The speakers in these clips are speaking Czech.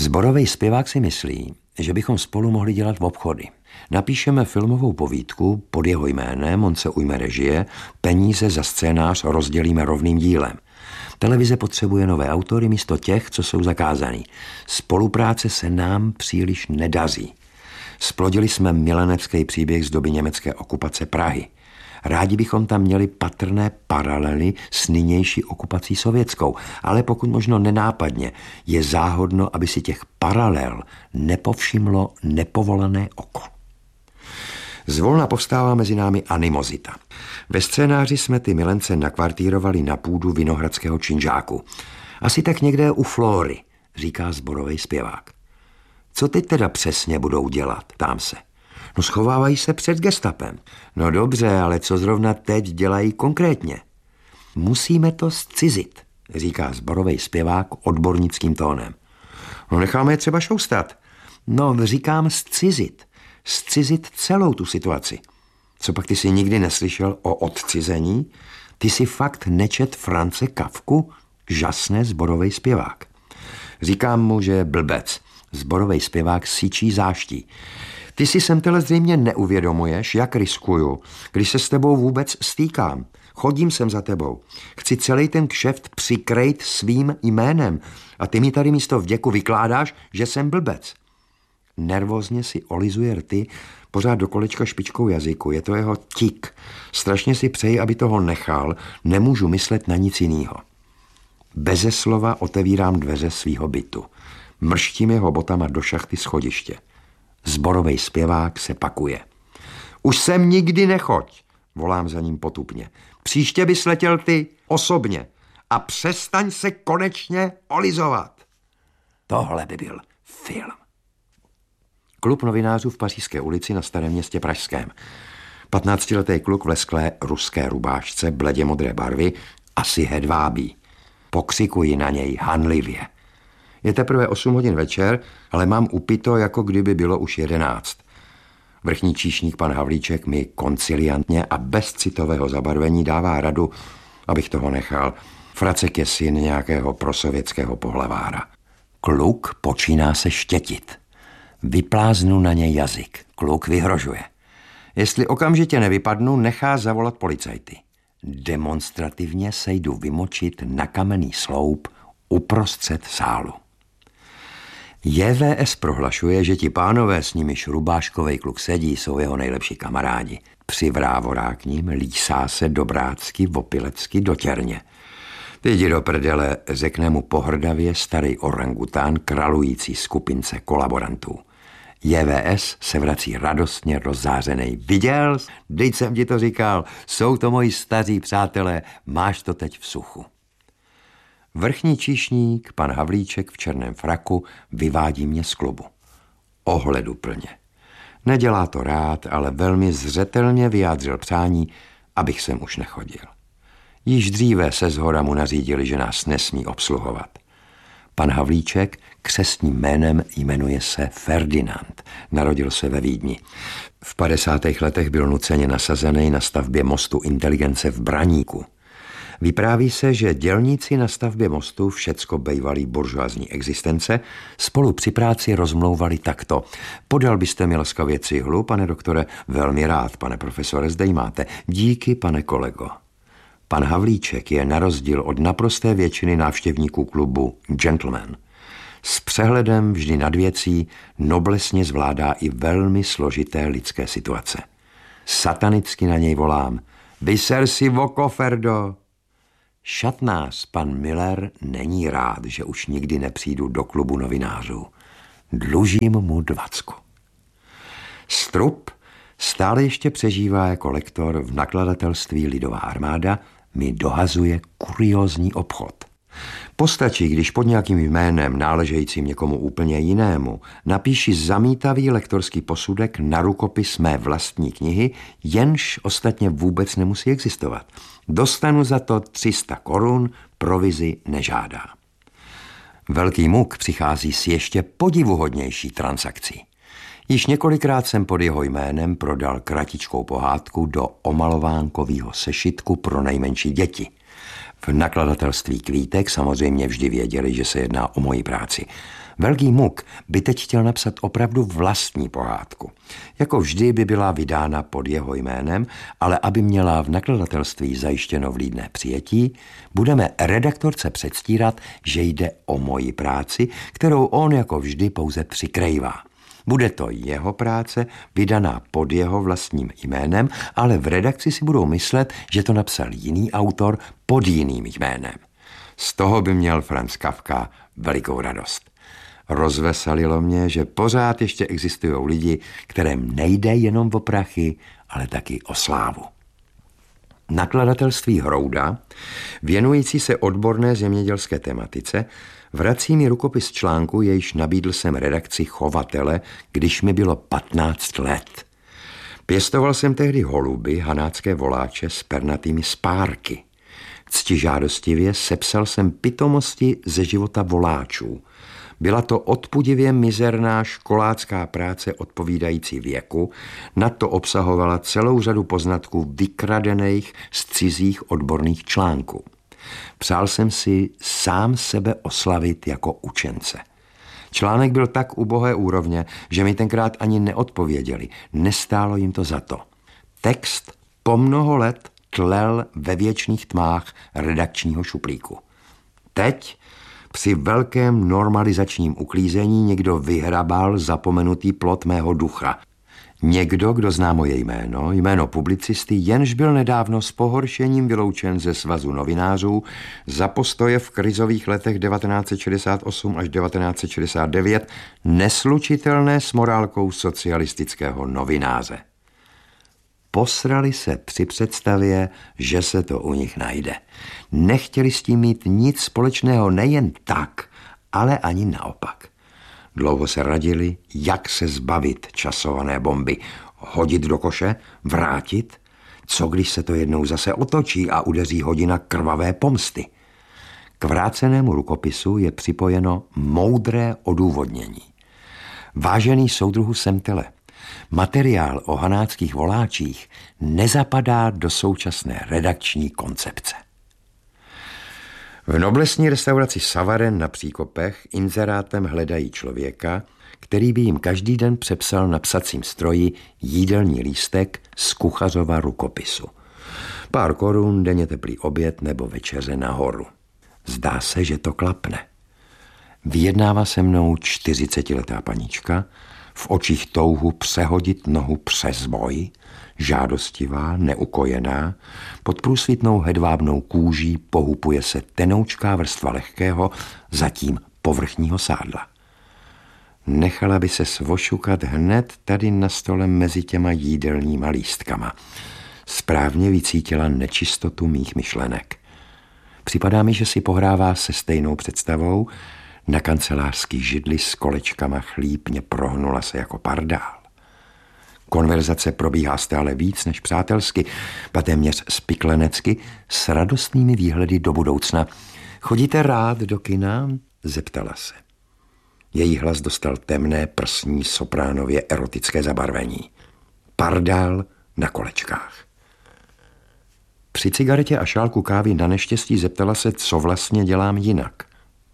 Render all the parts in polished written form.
Sborovej zpěvák si myslí, že bychom spolu mohli dělat v obchody. Napíšeme filmovou povídku pod jeho jménem, on se ujme režie, peníze za scénář rozdělíme rovným dílem. Televize potřebuje nové autory místo těch, co jsou zakázaný. Spolupráce se nám příliš nedaří. Splodili jsme milenecký příběh z doby německé okupace Prahy. Rádi bychom tam měli patrné paralely s nynější okupací sovětskou, ale pokud možno nenápadně, je záhodno, aby si těch paralel nepovšimlo nepovolané oko. Zvolna povstává mezi námi animozita. Ve scénáři jsme ty milence nakvartírovali na půdu vinohradského činžáku. Asi tak někde u Flóry, říká sborovej zpěvák. Co teď teda přesně budou dělat, ptám se. No schovávají se před gestapem. No dobře, ale co zrovna teď dělají konkrétně? Musíme to zcizit, říká sborovej zpěvák odbornickým tónem. No necháme je třeba šoustat. No říkám zcizit. Zcizit celou tu situaci. Co pak ty jsi nikdy neslyšel o odcizení? Ty jsi fakt nečet France Kafku? Žasne sborovej zpěvák. Říkám mu, že je blbec. Sborovej zpěvák syčí záští. Ty si sem tele zřejmě neuvědomuješ, jak riskuju, když se s tebou vůbec stýkám. Chodím sem za tebou. Chci celý ten kšeft přikrejt svým jménem a ty mi tady místo vděku vykládáš, že jsem blbec. Nervózně si olizuje rty, pořád do kolečka špičkou jazyku. Je to jeho tik. Strašně si přeji, aby toho nechal. Nemůžu myslet na nic jinýho. Beze slova otevírám dveře svýho bytu. Mrštím jeho botama do šachty schodiště. Sborovej zpěvák se pakuje. Už sem nikdy nechoď, volám za ním potupně. Příště bys letěl ty osobně a přestaň se konečně olizovat. Tohle by byl film. Klub novinářů v Pařížské ulici na Starém Městě pražském. 15letý kluk v lesklé ruské rubášce bledě modré barvy asi hedvábí. Pokřikuji na něj hanlivě. Je teprve 8 hodin večer, ale mám upito, jako kdyby bylo už 11. Vrchní číšník pan Havlíček mi konciliantně a bez citového zabarvení dává radu, abych toho nechal. Fracek je syn nějakého prosovětského pohlavára. Kluk počíná se štětit. Vypláznu na něj jazyk. Kluk vyhrožuje. Jestli okamžitě nevypadnu, nechá zavolat policajty. Demonstrativně se jdu vymočit na kamenný sloup uprostřed sálu. JVS prohlašuje, že ti pánové, s nimiž rubáškovej kluk sedí, jsou jeho nejlepší kamarádi. Přivrávorá k ním, lísá se dobrácky, opilecky do těrně. Ty jdi do prdele, řekne mu pohrdavě starý orangután kralující skupince kolaborantů. JVS se vrací radostně rozzářenej. Viděl? Vždyť jsem ti to říkal, jsou to moji staří přátelé, máš to teď v suchu. Vrchní číšník, pan Havlíček v černém fraku, vyvádí mě z klubu. Ohleduplně. Nedělá to rád, ale velmi zřetelně vyjádřil přání, abych sem už nechodil. Již dříve se zhora mu nařídili, že nás nesmí obsluhovat. Pan Havlíček křestním jménem jmenuje se Ferdinand. Narodil se ve Vídni. V 50. letech byl nuceně nasazený na stavbě mostu Inteligence v Braníku. Vypráví se, že dělníci na stavbě mostu, všecko bejvalý buržoazní existence, spolu při práci rozmlouvali takto. Podal byste mi laskavě cihlu, pane doktore? Velmi rád, pane profesore, zde ji máte. Díky, pane kolego. Pan Havlíček je na rozdíl od naprosté většiny návštěvníků klubu gentleman. S přehledem vždy nad věcí noblesně zvládá i velmi složité lidské situace. Satanicky na něj volám. Vyser si voko, Ferdo! Šatnář pan Miller není rád, že už nikdy nepřijdu do klubu novinářů. Dlužím mu 20. Strup stále ještě přežívá jako lektor v nakladatelství Lidová armáda, mi dohazuje kuriózní obchod. Postačí, když pod nějakým jménem náležejícím někomu úplně jinému napíši zamítavý lektorský posudek na rukopis mé vlastní knihy, jenž ostatně vůbec nemusí existovat. Dostanu za to 300 korun, provizi nežádá. Velký muk přichází s ještě podivuhodnější transakcí. Již několikrát jsem pod jeho jménem prodal kratičkou pohádku do omalovánkovýho sešitku pro nejmenší děti. V nakladatelství Kvítek samozřejmě vždy věděli, že se jedná o moji práci. Velký Muk by teď chtěl napsat opravdu vlastní pohádku. Jako vždy by byla vydána pod jeho jménem, ale aby měla v nakladatelství zajištěno vlídné přijetí, budeme redaktorce předstírat, že jde o moji práci, kterou on jako vždy pouze přikrývá. Bude to jeho práce, vydaná pod jeho vlastním jménem, ale v redakci si budou myslet, že to napsal jiný autor pod jiným jménem. Z toho by měl Franz Kafka velikou radost. Rozveselilo mě, že pořád ještě existují lidi, kterým nejde jenom o prachy, ale taky o slávu. Nakladatelství Hrouda, věnující se odborné zemědělské tematice, vrací mi rukopis článku, jejž nabídl jsem redakci Chovatele, když mi bylo 15 let. Pěstoval jsem tehdy holuby, hanácké voláče s pernatými spárky. Ctižádostivě sepsal jsem pitomosti ze života voláčů. Byla to odpudivě mizerná školácká práce odpovídající věku, nadto obsahovala celou řadu poznatků vykradených z cizích odborných článků. Přál jsem si sám sebe oslavit jako učence. Článek byl tak ubohé úrovně, že mi tenkrát ani neodpověděli, nestálo jim to za to. Text po mnoho let tlel ve věčných tmách redakčního šuplíku. Teď při velkém normalizačním uklízení někdo vyhrabal zapomenutý plod mého ducha. Někdo, kdo zná moje jméno publicisty, jenž byl nedávno s pohoršením vyloučen ze Svazu novinářů za postoje v krizových letech 1968 až 1969, neslučitelné s morálkou socialistického novináře. Posrali se při představě, že se to u nich najde. Nechtěli s tím mít nic společného nejen tak, ale ani naopak. Dlouho se radili, jak se zbavit časované bomby. Hodit do koše? Vrátit? Co když se to jednou zase otočí a udeří hodina krvavé pomsty? K vrácenému rukopisu je připojeno moudré odůvodnění. Vážený soudruhu Semtele, materiál o hanáckých voláčích nezapadá do současné redakční koncepce. V noblesní restauraci Savaren na Příkopech inzerátem hledají člověka, který by jim každý den přepsal na psacím stroji jídelní lístek z kuchařova rukopisu. Pár korun, denně teplý oběd nebo večeře nahoru. Zdá se, že to klapne. Vyjednává se mnou 40letá panička, v očích touhu přehodit nohu přes boj, žádostivá, neukojená, pod průsvitnou hedvábnou kůží pohupuje se tenoučká vrstva lehkého, zatím povrchního sádla. Nechala by se svošukat hned tady na stole mezi těma jídelníma lístkama. Správně vycítila nečistotu mých myšlenek. Připadá mi, že si pohrává se stejnou představou. Na kancelářský židli s kolečkama chlípně prohnula se jako pardál. Konverzace probíhá stále víc než přátelsky, ba téměř spiklenecky, s radostnými výhledy do budoucna. Chodíte rád do kina? Zeptala se. Její hlas dostal temné prsní sopránově erotické zabarvení. Pardál na kolečkách. Při cigaretě a šálku kávy na neštěstí zeptala se, co vlastně dělám jinak.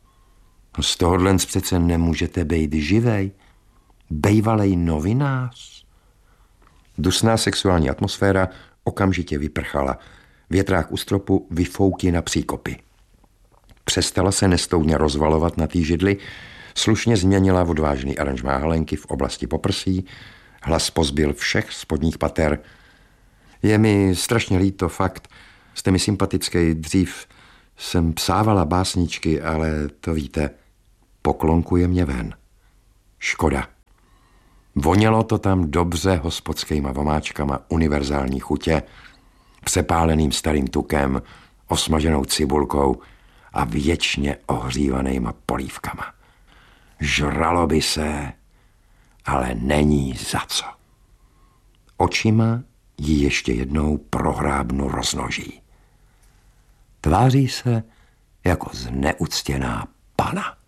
Z tohohle přece nemůžete být živej. Bejvalej novinář. Dusná sexuální atmosféra okamžitě vyprchala. Větrák u stropu vyfouky na příkopy. Přestala se nestoudně rozvalovat na té židli, slušně změnila odvážný aranžmá halenky v oblasti poprsí, hlas pozbyl všech spodních pater. Je mi strašně líto, fakt, jste mi sympatický, dřív jsem psávala básničky, ale to víte, poklonkuje mě ven. Škoda. Vonělo to tam dobře hospodskýma vomáčkama univerzální chutě, přepáleným starým tukem, osmaženou cibulkou a věčně ohřívanýma polívkama. Žralo by se, ale není za co. Očima ji ještě jednou prohrábnu roznoží. Tváří se jako zneuctěná pana.